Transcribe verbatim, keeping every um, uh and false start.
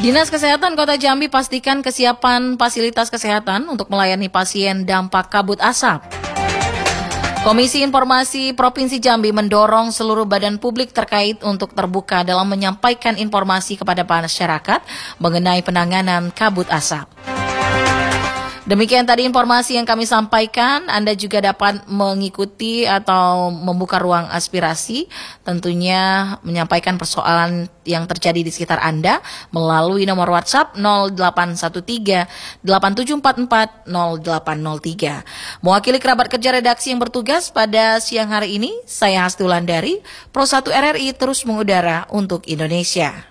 Dinas Kesehatan Kota Jambi pastikan kesiapan fasilitas kesehatan untuk melayani pasien dampak kabut asap. Komisi Informasi Provinsi Jambi mendorong seluruh badan publik terkait untuk terbuka dalam menyampaikan informasi kepada masyarakat mengenai penanganan kabut asap. Demikian tadi informasi yang kami sampaikan. Anda juga dapat mengikuti atau membuka ruang aspirasi, tentunya menyampaikan persoalan yang terjadi di sekitar Anda melalui nomor WhatsApp nol delapan satu tiga delapan tujuh empat empat nol delapan nol tiga. Mewakili kerabat kerja redaksi yang bertugas pada siang hari ini, saya Hastulandari, Pro satu R R I terus mengudara untuk Indonesia.